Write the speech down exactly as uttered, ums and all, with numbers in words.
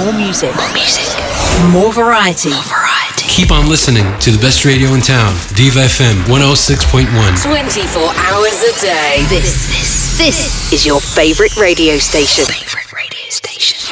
More music. More music. More variety. More variety. Keep on listening to the best radio in town. Diva F M one oh six point one. twenty-four hours a day. This, this, this is your favorite radio station.